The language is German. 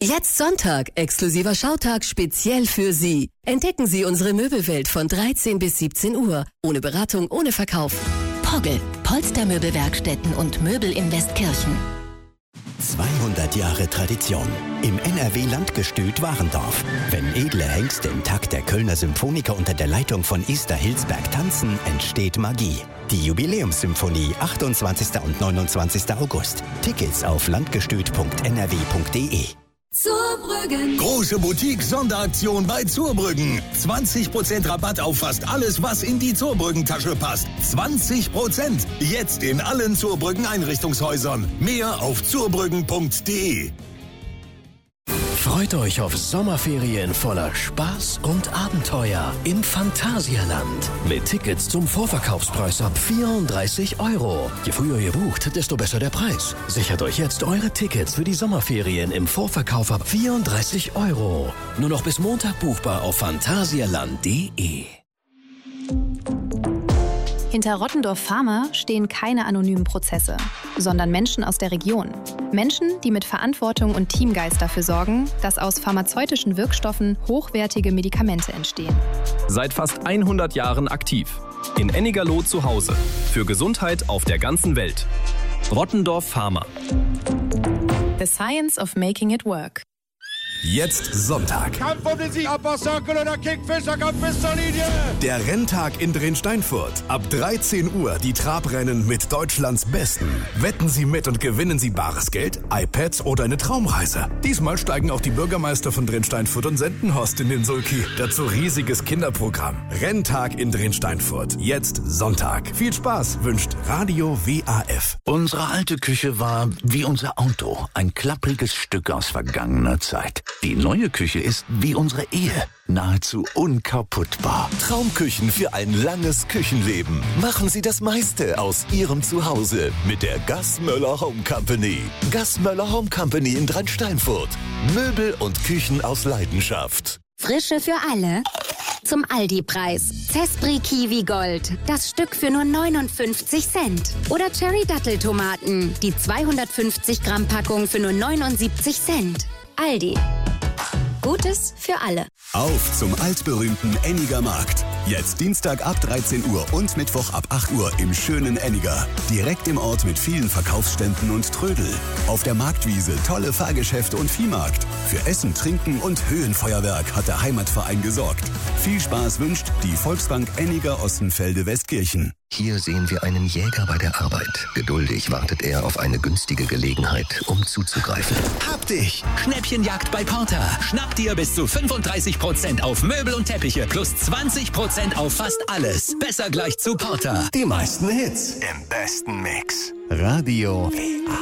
Jetzt Sonntag, exklusiver Schautag speziell für Sie. Entdecken Sie unsere Möbelwelt von 13 bis 17 Uhr. Ohne Beratung, ohne Verkauf. Pogge, Polstermöbelwerkstätten und Möbel in Westkirchen. 200 Jahre Tradition. Im NRW-Landgestüt Warendorf. Wenn edle Hengste im Takt der Kölner Symphoniker unter der Leitung von Esther Hilsberg tanzen, entsteht Magie. Die Jubiläumssymphonie, 28. und 29. August. Tickets auf landgestüt.nrw.de. Zurbrüggen. Große Boutique-Sonderaktion bei Zurbrüggen. 20% Rabatt auf fast alles, was in die Zurbrüggen-Tasche passt. 20%. Jetzt in allen Zurbrüggen-Einrichtungshäusern. Mehr auf zurbrüggen.de. Freut euch auf Sommerferien voller Spaß und Abenteuer im Phantasialand. Mit Tickets zum Vorverkaufspreis ab 34 €. Je früher ihr bucht, desto besser der Preis. Sichert euch jetzt eure Tickets für die Sommerferien im Vorverkauf ab 34 €. Nur noch bis Montag buchbar auf phantasialand.de. Hinter Rottendorf Pharma stehen keine anonymen Prozesse, sondern Menschen aus der Region. Menschen, die mit Verantwortung und Teamgeist dafür sorgen, dass aus pharmazeutischen Wirkstoffen hochwertige Medikamente entstehen. Seit fast 100 Jahren aktiv. In Ennigerloh zu Hause. Für Gesundheit auf der ganzen Welt. Rottendorf Pharma. The Science of Making It Work. Jetzt Sonntag. Kampf um den Sieg, Abwasserkel oder Kickfischer, Kampf bis zur Linie. Der Renntag in Drensteinfurt. Ab 13 Uhr die Trabrennen mit Deutschlands Besten. Wetten Sie mit und gewinnen Sie bares Geld, iPads oder eine Traumreise. Diesmal steigen auch die Bürgermeister von Drensteinfurt und Sendenhorst in den Sulki. Dazu riesiges Kinderprogramm. Renntag in Drensteinfurt. Jetzt Sonntag. Viel Spaß wünscht Radio WAF. Unsere alte Küche war wie unser Auto. Ein klappriges Stück aus vergangener Zeit. Die neue Küche ist wie unsere Ehe, nahezu unkaputtbar. Traumküchen für ein langes Küchenleben. Machen Sie das meiste aus Ihrem Zuhause mit der Gassmöller Home Company. Gassmöller Home Company in Drensteinfurt. Möbel und Küchen aus Leidenschaft. Frische für alle. Zum Aldi-Preis. Zespri Kiwi Gold. Das Stück für nur 59 Cent. Oder Cherry Datteltomaten. Die 250 Gramm Packung für nur 79 Cent. Aldi. Gutes für alle. Auf zum altberühmten Enniger Markt. Jetzt Dienstag ab 13 Uhr und Mittwoch ab 8 Uhr im schönen Enniger. Direkt im Ort mit vielen Verkaufsständen und Trödel. Auf der Marktwiese tolle Fahrgeschäfte und Viehmarkt. Für Essen, Trinken und Höhenfeuerwerk hat der Heimatverein gesorgt. Viel Spaß wünscht die Volksbank Enniger Ossenfelde Westkirchen. Hier sehen wir einen Jäger bei der Arbeit. Geduldig wartet er auf eine günstige Gelegenheit, um zuzugreifen. Hab dich! Schnäppchenjagd bei Porter. Schnapp dir bis zu 35% auf Möbel und Teppiche plus 20% auf fast alles. Besser gleich zu Porter. Die meisten Hits im besten Mix. Radio WAF.